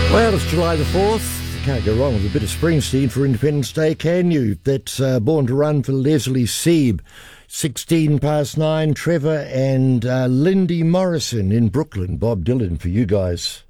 Well, it's July the 4th. You can't go wrong with a bit of Springsteen for Independence Day, can you? That's Born to Run for Leslie Sieb. 16 past 9, Trevor and Lindy Morrison in Brooklyn. Bob Dylan for you guys.